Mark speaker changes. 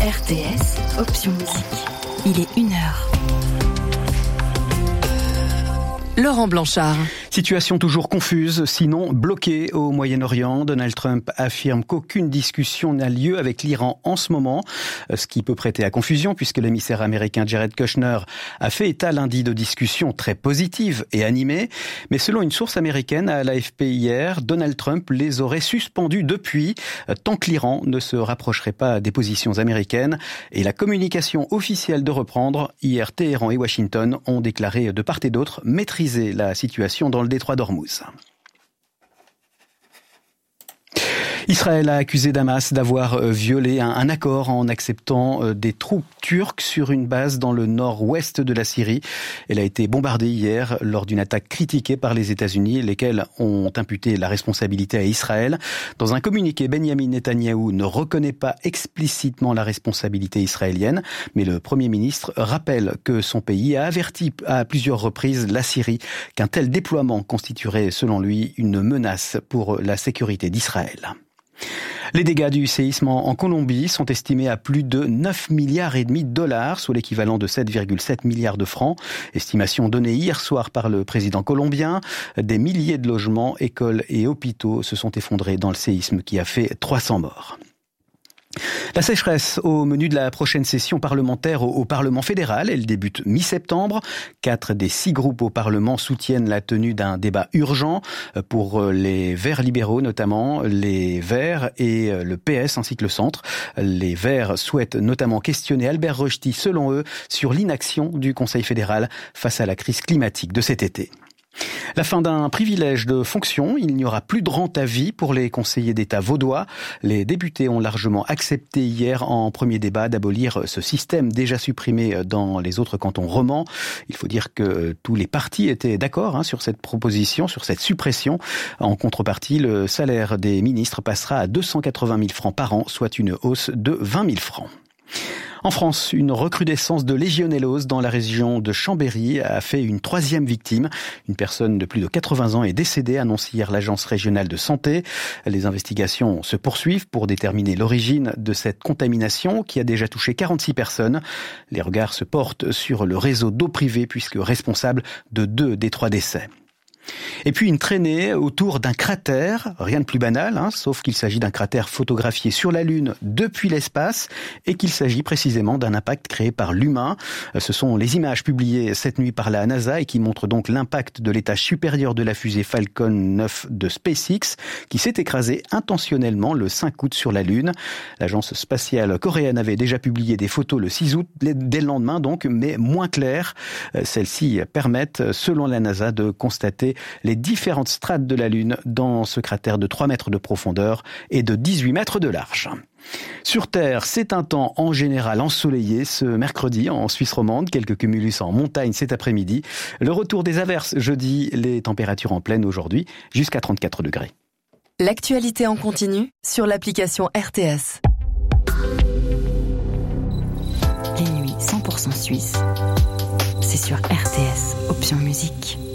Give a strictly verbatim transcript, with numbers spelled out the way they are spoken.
Speaker 1: R T S, option musique. Il est une heure. Laurent Blanchard.
Speaker 2: Situation toujours confuse, sinon bloquée au Moyen-Orient. Donald Trump affirme qu'aucune discussion n'a lieu avec l'Iran en ce moment, ce qui peut prêter à confusion puisque l'émissaire américain Jared Kushner a fait état lundi de discussions très positives et animées. Mais selon une source américaine à l'A F P hier, Donald Trump les aurait suspendues depuis, tant que l'Iran ne se rapprocherait pas des positions américaines. Et la communication officielle de reprendre, hier Téhéran et Washington ont déclaré de part et d'autre maîtriser la situation dans le détroit d'Ormuz. Israël a accusé Damas d'avoir violé un accord en acceptant des troupes turques sur une base dans le nord-ouest de la Syrie. Elle a été bombardée hier lors d'une attaque critiquée par les États-Unis, lesquels ont imputé la responsabilité à Israël. Dans un communiqué, Benyamin Netanyahou ne reconnaît pas explicitement la responsabilité israélienne, mais le Premier ministre rappelle que son pays a averti à plusieurs reprises la Syrie qu'un tel déploiement constituerait, selon lui, une menace pour la sécurité d'Israël. Les dégâts du séisme en Colombie sont estimés à plus de neuf milliards et demi de dollars, soit l'équivalent de sept virgule sept milliards de francs. Estimation donnée hier soir par le président colombien. Des milliers de logements, écoles et hôpitaux se sont effondrés dans le séisme qui a fait trois cents morts. La sécheresse au menu de la prochaine session parlementaire au, au Parlement fédéral. Elle débute mi-septembre. Quatre des six groupes au Parlement soutiennent la tenue d'un débat urgent pour les Verts libéraux, notamment les Verts et le P S ainsi que le Centre. Les Verts souhaitent notamment questionner Albert Rochety, selon eux, sur l'inaction du Conseil fédéral face à la crise climatique de cet été. La fin d'un privilège de fonction, il n'y aura plus de rente à vie pour les conseillers d'État vaudois. Les députés ont largement accepté hier en premier débat d'abolir ce système déjà supprimé dans les autres cantons romans. Il faut dire que tous les partis étaient d'accord hein, sur cette proposition, sur cette suppression. En contrepartie, le salaire des ministres passera à deux cent quatre-vingt mille francs par an, soit une hausse de vingt mille francs. En France, une recrudescence de légionellose dans la région de Chambéry a fait une troisième victime. Une personne de plus de quatre-vingts ans est décédée, annonce hier l'Agence régionale de santé. Les investigations se poursuivent pour déterminer l'origine de cette contamination qui a déjà touché quarante-six personnes. Les regards se portent sur le réseau d'eau privée puisque responsable de deux des trois décès. Et puis une traînée autour d'un cratère, rien de plus banal, hein, sauf qu'il s'agit d'un cratère photographié sur la Lune depuis l'espace et qu'il s'agit précisément d'un impact créé par l'humain. Ce sont les images publiées cette nuit par la NASA et qui montrent donc l'impact de l'étage supérieur de la fusée Falcon neuf de SpaceX qui s'est écrasée intentionnellement le cinq août sur la Lune. L'agence spatiale coréenne avait déjà publié des photos le six août, dès le lendemain donc, mais moins claires. Celles-ci permettent, selon la NASA, de constater les différentes strates de la Lune dans ce cratère de trois mètres de profondeur et de dix-huit mètres de large. Sur Terre, c'est un temps en général ensoleillé ce mercredi en Suisse romande, quelques cumulus en montagne cet après-midi. Le retour des averses jeudi, les températures en pleine aujourd'hui, jusqu'à trente-quatre degrés.
Speaker 1: L'actualité en continu sur l'application R T S. Les nuits cent pour cent suisse, c'est sur R T S, option musique.